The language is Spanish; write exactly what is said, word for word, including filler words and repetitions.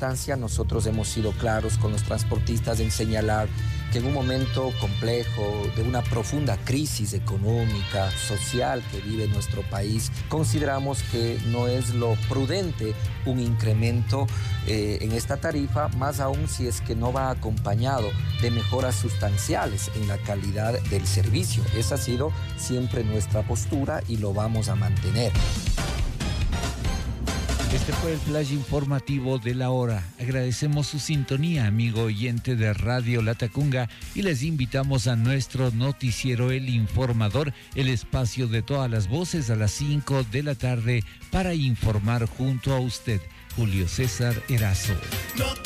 instancia nosotros hemos sido claros con los transportistas en señalar que en un momento complejo, de una profunda crisis económica, social que vive nuestro país, consideramos que no es lo prudente un incremento eh, en esta tarifa, más aún si es que no va acompañado de mejoras sustanciales en la calidad del servicio. Esa ha sido siempre nuestra postura y lo vamos a mantener. Este fue el flash informativo de la hora. Agradecemos su sintonía, amigo oyente de Radio Latacunga, y les invitamos a nuestro noticiero El Informador, el espacio de todas las voces, a las cinco de la tarde para informar junto a usted. Julio César Erazo.